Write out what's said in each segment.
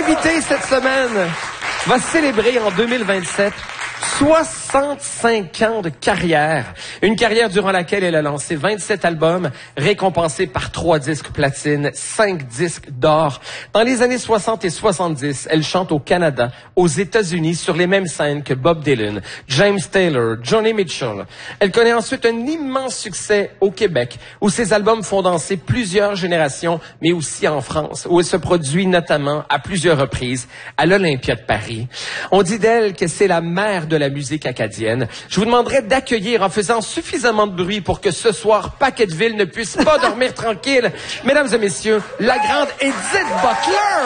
invité cette semaine va célébrer en 2027 65 ans de carrière. Une carrière durant laquelle elle a lancé 27 albums, récompensés par 3 disques platine, 5 disques d'or. Dans les années 60 et 70, elle chante au Canada, aux États-Unis, sur les mêmes scènes que Bob Dylan, James Taylor, Joni Mitchell. Elle connaît ensuite un immense succès au Québec, où ses albums font danser plusieurs générations, mais aussi en France, où elle se produit notamment à plusieurs reprises à l'Olympia de Paris. On dit d'elle que c'est la mère de la musique acadienne. Je vous demanderai d'accueillir en faisant suffisamment de bruit pour que ce soir, Paquetteville ne puisse pas dormir tranquille. Mesdames et messieurs, la grande Edith Butler!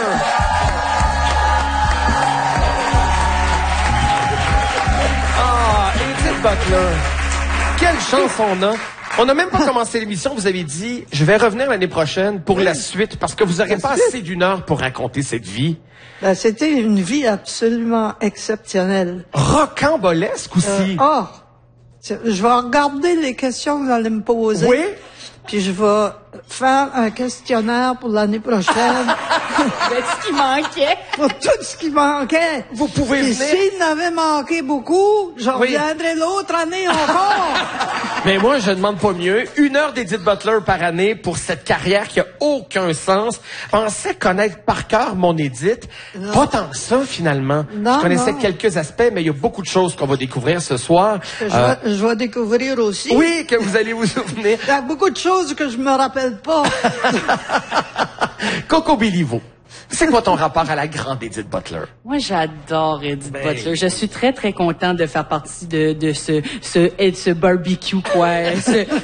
Ah, Edith Butler! Quelle chance on a! On n'a même pas commencé l'émission, vous avez dit, je vais revenir l'année prochaine pour la suite, parce que vous n'aurez pas assez d'une heure pour raconter cette vie. Ben, c'était une vie absolument exceptionnelle. Rocambolesque aussi. Je vais regarder les questions que vous allez me poser. Oui. Puis je vais faire un questionnaire pour l'année prochaine. Mais ce qui manquait. Pour tout ce qui manquait. Vous pouvez Et venir. s'il n'avait manqué beaucoup, je reviendrai l'autre année encore. Mais moi, je demande pas mieux. 1 heure d'Edith Butler par année pour cette carrière qui a aucun sens. Je pensais connaître par cœur mon Edith. Non. Pas tant que ça, finalement. Non, je connaissais non. quelques aspects, mais il y a beaucoup de choses qu'on va découvrir ce soir. Je vais découvrir aussi. Oui, que vous allez vous souvenir. Il y a beaucoup de choses que je me rappelle pas. Coco Béliveau. C'est quoi ton rapport à la grande Edith Butler? Moi, j'adore Edith Butler. Je suis très, très contente de faire partie de ce barbecue, quoi.